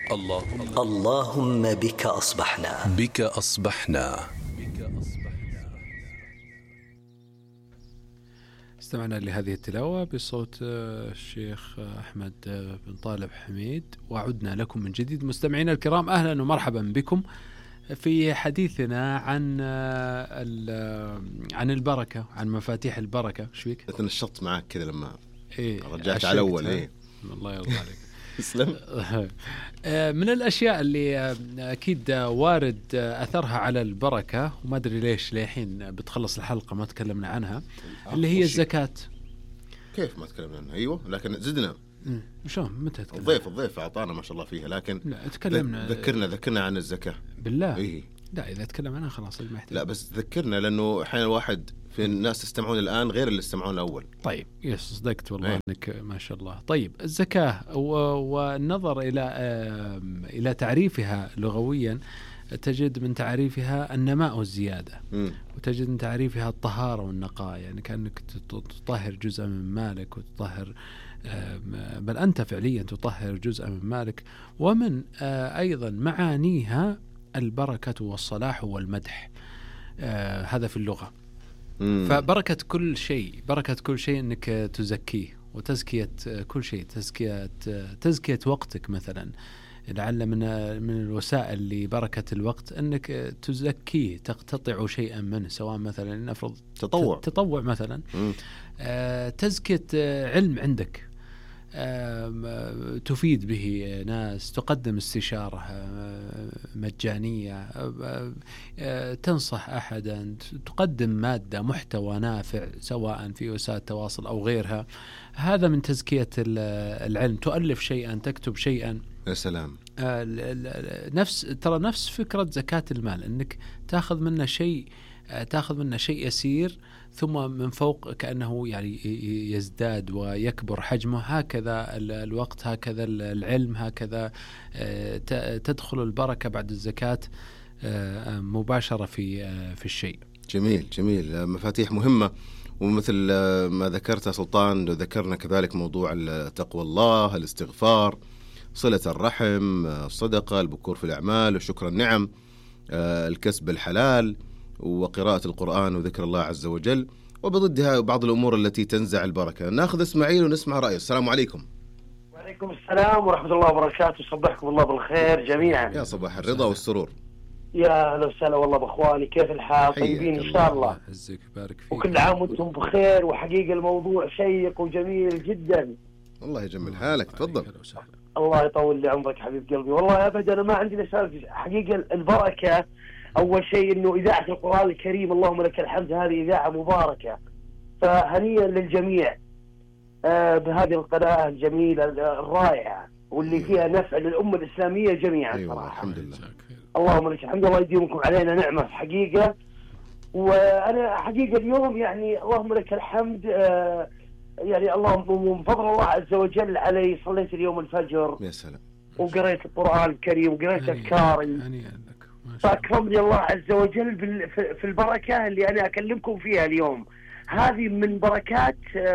اللهم بك أصبحنا. استمعنا لهذه التلاوة بصوت الشيخ أحمد بن طالب حميد، وعدنا لكم من جديد مستمعينا الكرام. أهلا ومرحبا بكم في حديثنا عن البركة، عن مفاتيح البركة. شو فيك؟ تنشطت معك كذا لما رجعت على الأول. الله يرضى عليك. اسلم. من الأشياء اللي أكيد وارد أثرها على البركة، وما أدري ليش للحين بتخلص الحلقة ما تكلمنا عنها، اللي هي الزكاة. كيف ما تكلمنا عنها؟ أيوة، لكن زدنا. شلون متى تكلمنا؟ الضيف أعطانا ما شاء الله فيها، لكن لا تكلمنا. ذكرنا عن الزكاة بالله. إيه؟ لا إذا تكلم عنها خلاص ما يحتاج. لا بس ذكرنا، لأنه أحيانا واحد في الناس يستمعون الآن غير اللي استمعون الأول. طيب صدقت والله أنك ما شاء الله. طيب الزكاة والنظر إلى تعريفها لغويا، تجد من تعريفها النماء والزيادة، وتجد من تعريفها الطهارة والنقاء، يعني كأنك تطهر جزء من مالك وتطهر، بل أنت فعليا تطهر جزء من مالك. ومن أيضا معانيها البركة والصلاح والمدح، هذا في اللغة. فبركة كل شيء أنك تزكيه، وتزكية كل شيء، تزكية وقتك مثلا. لعل من الوسائل لبركة الوقت أنك تزكيه، تقتطع شيئا منه، سواء مثلا نفرض تطوع مثلا. تزكية علم عندك تفيد به ناس، تقدم استشارة مجانية، تنصح أحدا، تقدم مادة محتوى نافع سواء في وسائل التواصل أو غيرها. هذا من تزكية العلم. تؤلف شيئا، تكتب شيئا. يا سلام. نفس فكرة زكاة المال، أنك تأخذ منه شيء يسير، ثم من فوق كأنه يعني يزداد ويكبر حجمه. هكذا الوقت، هكذا العلم، هكذا تدخل البركة بعد الزكاة مباشرة في الشيء. جميل. مفاتيح مهمة، ومثل ما ذكرت سلطان، ذكرنا كذلك موضوع تقوى الله، الاستغفار، صلة الرحم، الصدقة، البكور في الأعمال، وشكر النعم، الكسب الحلال، وقراءة القرآن وذكر الله عز وجل، وبضدها بعض الأمور التي تنزع البركة. ناخذ إسماعيل ونسمع رأيه. السلام عليكم. وعليكم السلام ورحمة الله وبركاته. صبحكم الله بالخير جميعا. يا صباح الرضا والسرور. يا أهلا وسهلا والله بأخواني، كيف الحال؟ طيبين إن شاء الله. وكل عام وأنتم بخير. وحقيقة الموضوع شيق وجميل جدا. الله يجمل حالك. تفضل. الله يطول لي عمرك حبيب قلبي. والله أبدا أنا ما عندي نسأل. حقيقة البركة أول شيء إنه إذاعة القرآن الكريم، اللهم لك الحمد، هذه إذاعة مباركة، فهنيئا للجميع بهذه القناة الجميلة الرائعة، واللي فيها نفع للأمة الإسلامية جميعا. أيوة الحمد لله. اللهم لك الحمد. الله يديمكم علينا نعمة حقيقة. وأنا حقيقة اليوم يعني اللهم لك الحمد، يعني اللهم من فضل الله عز وجل علي صليت اليوم الفجر. يا سلام. وقريت القرآن الكريم وقريت أذكاري، فأكرمني الله عز وجل في البركة اللي أنا أكلمكم فيها اليوم. هذه من بركات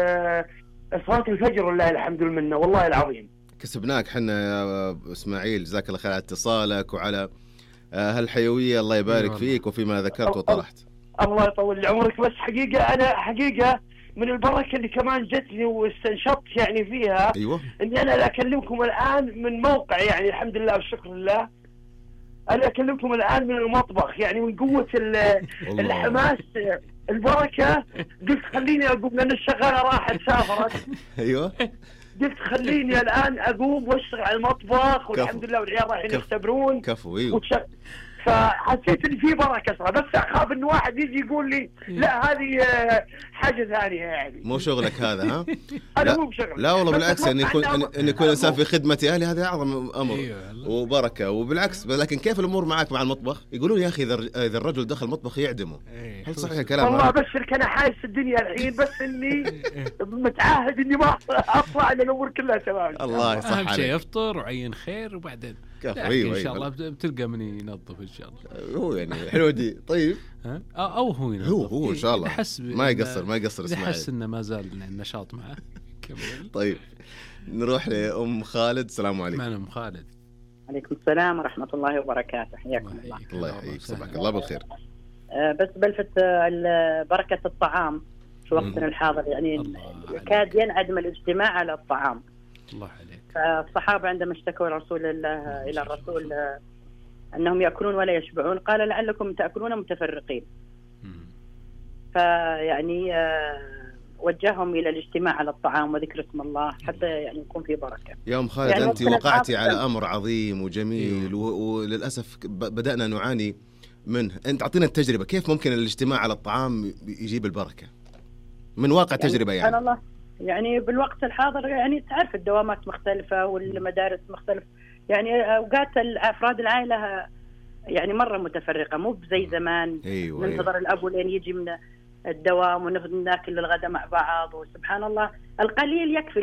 صلاة الفجر، لله الحمد والمنة، والله العظيم. كسبناك حنا يا إسماعيل، جزاك الله خير على اتصالك وعلى هالحيوية. الله يبارك فيك وفيما ذكرت وطرحت. الله يطول لي عمرك. بس حقيقة من البركة اللي كمان جتني واستنشطت يعني فيها. أيوة. إني أنا أكلمكم الآن من موقع، يعني الحمد لله والشكر لله، أنا أكلمكم الآن من المطبخ، يعني من قوة الحماس البركة. قلت خليني أقوم لأن الشغالة راحت سافرت. أيوة. قلت خليني الآن أقوم واشتغل على المطبخ، والحمد لله والعيال رايحين يختبرون. كفو. أيوة. فحسيت ان في بركه صراحه، بس اخاف ان واحد يجي يقول لي لا هذه حاجه ثانيه، يعني مو شغلك هذا. ها انا مو بشغل. لا والله بالعكس، ان يكون انسان في خدمه اهلي هذا اعظم امر وبركه. وبالعكس، لكن كيف الامور معك مع المطبخ؟ يقولون يا اخي اذا الرجل دخل المطبخ يعدمه. هل صحيح الكلام؟ والله ابشرك انا حايس الدنيا الحين، بس اني متعاهد اني ما اطلع الا الامور كلها تمام. الله يصح عليك. اهم شيء افطر وعين خير وبعدين ان شاء الله بتلقى من ينظف ان شاء الله. هو يعني حلو دي. طيب او هو ان شاء الله ما يقصر اسماعيل، يحس انه ما زال النشاط معه. طيب نروح لأم خالد. السلام عليكم. معنا أم خالد. عليكم السلام ورحمة الله وبركاته. حياكم الله. الله يحييك، صباحك الله بالخير. بس بلفت بركة الطعام في وقتنا الحاضر، يعني كاد ينعدم الاجتماع على الطعام. الله عليك. فالصحابة عندما اشتكوا إلى الرسول أنهم يأكلون ولا يشبعون، قال لعلكم تأكلون متفرقين. فيعني وجههم إلى الاجتماع على الطعام وذكر اسم الله حتى يعني يكون في بركة. يا أم خالد يعني أنت وقعتي على أمر عظيم وجميل وللأسف بدأنا نعاني منه. أنت أعطينا التجربة، كيف ممكن الاجتماع على الطعام يجيب البركة من واقع تجربة؟ يعني الله يعني بالوقت الحاضر يعني تعرف الدوامات مختلفة والمدارس مختلفة، يعني أوقات أفراد العائلة يعني مرة متفرقة، مو زي زمان. ننتظر الأب لين يجي من الدوام وناكل الغداء مع بعض، وسبحان الله القليل يكفي